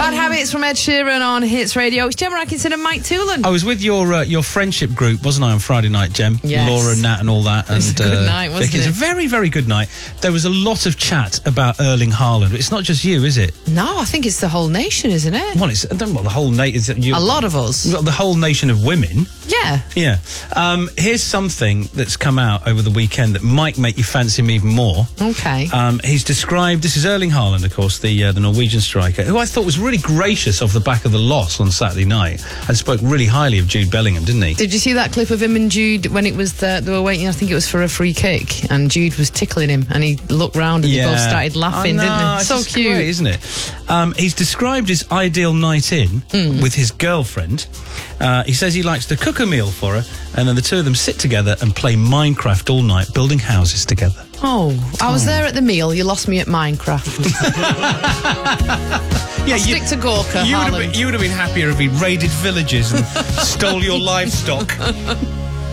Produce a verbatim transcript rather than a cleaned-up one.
Bad Habits from Ed Sheeran on Hits Radio. It's Gemma Atkinson and Mike Toolan. I was with your uh, your friendship group, wasn't I, on Friday night, Gem? Yes. Laura and Nat and all that. It was and, a good uh, night, wasn't Vicky. it? It was a very, very good night. There was a lot of chat about Erling Haaland. It's not just you, is it? No, I think it's the whole nation, isn't it? Well, it's, I don't know what the whole nation... You, a lot of us. The whole nation of women. Yeah. Yeah. Um, here's something that's come out over the weekend that might make you fancy him even more. Okay. Um, he's described... This is Erling Haaland, of course, the uh, the Norwegian striker, who I thought was really gracious off the back of the loss on Saturday night and spoke really highly of Jude Bellingham, didn't he? Did you see that clip of him and Jude when it was the, they were waiting, I think it was for a free kick, and Jude was tickling him and he looked round and Yeah. they both started laughing, I know, didn't they? it's So just cute. great, isn't it? Um, he's described his ideal night in Mm. with his girlfriend. Uh, he says he likes to cook a meal for her, and then the two of them sit together and play Minecraft all night, building houses together. Oh, I was there at the meal. You lost me at Minecraft. Yeah, I'll stick to Gorka, You would, have Haaland. been, you would have been happier if he raided villages and stole your livestock.